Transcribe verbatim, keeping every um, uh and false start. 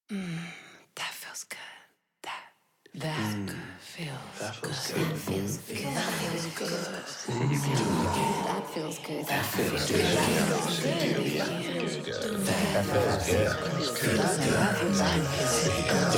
Mm, that feels good. That that Mm, feels that good. feels That good. feels good. That feels good. Mm, you can do it again. That feels good. That That feels feels good. good. That Yeah, feels that good. feels That good. feels good. That feels That good. feels good. That feels good.